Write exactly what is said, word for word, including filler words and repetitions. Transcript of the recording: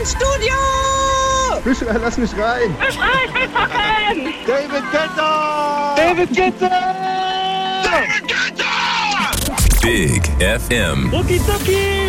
ins Studio! Fischer, lass mich rein! Ich rein, mitmachen! David Guetta! David Guetta! David Guetta! Big F M. Rucki Zucki!